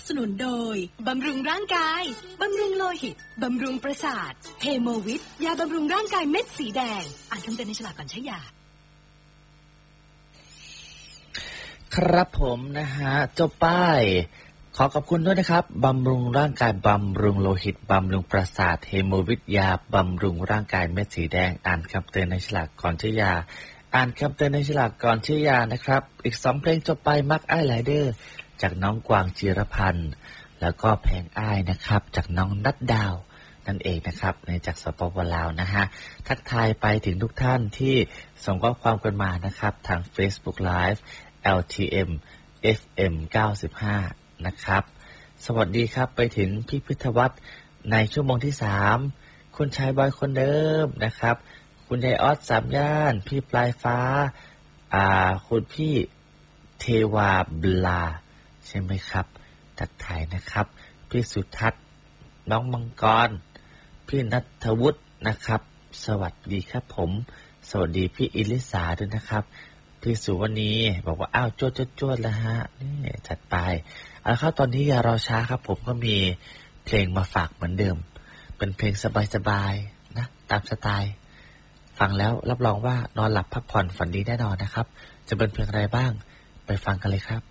สนุนโดยบำรุงร่างกายบำรุงโลหิตบำรุงประสาทเฮโมวิทยาบำรุงร่างกายเม็ดสีแดงอ่านคำเตือนในฉลากก่อนใช้ยาครับผมนะฮะเจ้าป้ายขอขอบคุณด้วยนะครับบำรุงร่างกายบำรุงโลหิตบำรุงประสาทเฮโมวิทยาบำรุงร่างกายเม็ดสีแดงอ่านคำเตือนในฉลากก่อนใช้ยาอ่านคำเตือนในฉลากก่อนใช้ยานะครับอีก2เพลงจบไปมักอ้ายหลายเด้อจากน้องกวางจิรพันธ์แล้วก็แพงอ้ายนะครับจากน้องนัดดาวนั่นเองนะครับในจากสปป.ลาวนะฮะทักทายไปถึงทุกท่านที่ส่งข้อความกันมานะครับทาง Facebook Live LTM FM 95นะครับสวัสดีครับไปถึงพี่พิทวัฒน์ในชั่วโมงที่3คุณชายบอยคนเดิมนะครับคุณยายออสสามย่านพี่ปลายฟ้าคุณพี่เทวาบลาใช่ไหมครับทักทายนะครับพี่สุทัศน์น้องมังกรพี่ณัฐวุฒินะครับสวัสดีครับผมสวัสดีพี่อิลิสาด้วยนะครับพี่สุวรรณีบอกว่าอ้าวจวดแล้วฮะนี่จัดไปเอาครับตอนนี้อย่ารอช้าครับผมก็มีเพลงมาฝากเหมือนเดิมเป็นเพลงสบายๆนะตามสไตล์ฟังแล้วรับรองว่านอนหลับพักผ่อนฝันดีแน่นอนนะครับจะเป็นเพลงอะไรบ้างไปฟังกันเลยครับ